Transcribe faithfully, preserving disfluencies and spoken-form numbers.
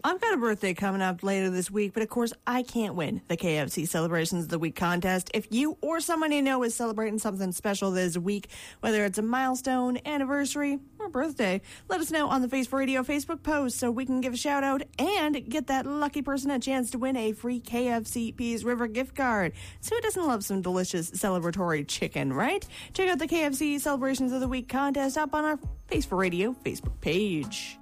I've got a birthday coming up later this week, but of course I can't win the K F C Celebrations of the Week contest. If you or someone you know is celebrating something special this week, whether it's a milestone, anniversary, or birthday, let us know on the Face for Radio Facebook post so we can give a shout out and get that lucky person a chance to win a free K F C Peace River gift card. So who doesn't love some delicious celebratory chicken, right? Check out the K F C Celebrations of the Week contest up on our Face for Radio Facebook page.